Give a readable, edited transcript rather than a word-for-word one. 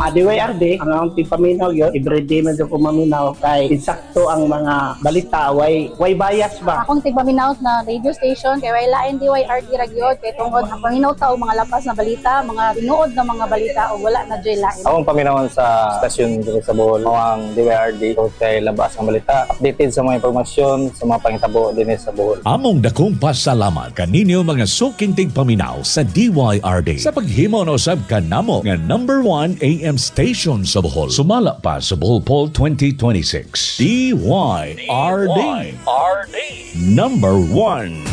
DYRD, ang akong paminaw yun, everyday man ko maminaw kay insakto ang mga balita, way bias ba? Akong tigpaminaw na radio station kay way lain DYRD ragyod kay tungod ang paminaw ta og mga lapas na balita, mga tinuod na mga balita o wala na joy lain. Akong paminawan sa stasyon dito sa Bohol, ang DYRD kay labas ang balita, updated sa mga impormasyon sa mga pangitabo din sa Bohol. Among dakong pasalamat kaninyo mga suking tigpaminaw sa DYRD sa paghimo na usab kanamo nga number 1 AM station sa Bohol. Sumala pa sa Bohol Poll 2026. DYRD. Number 1.